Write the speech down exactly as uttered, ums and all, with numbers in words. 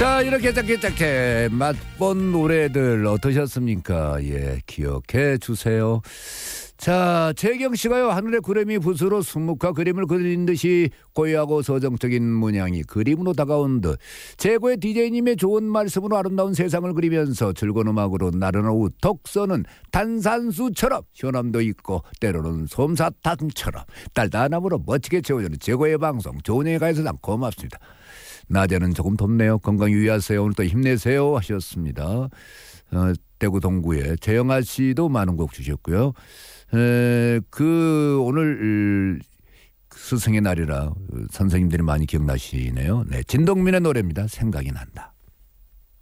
자, 이렇게 짝게 짝게 맛본 노래들 어떠셨습니까? 예, 기억해 주세요. 자, 재경 씨가요, 하늘의 구름이 붓으로 수묵화 그림을 그린 듯이 고요하고 서정적인 문양이 그림으로 다가온 듯 최고의 디제이님의 좋은 말씀으로 아름다운 세상을 그리면서 즐거운 음악으로 나른 오후 독서는 탄산수처럼 시원함도 있고 때로는 솜사탕처럼 딸단함으로 멋지게 채워주는 최고의 방송 좋은 가요사장 고맙습니다. 낮에는 조금 덥네요. 건강 유의하세요. 오늘 또 힘내세요 하셨습니다. 어, 대구 동구에 최영아 씨도 많은 곡 주셨고요. 에, 그 오늘 스승의 날이라 선생님들이 많이 기억나시네요. 네, 진동민의 노래입니다. 생각이 난다.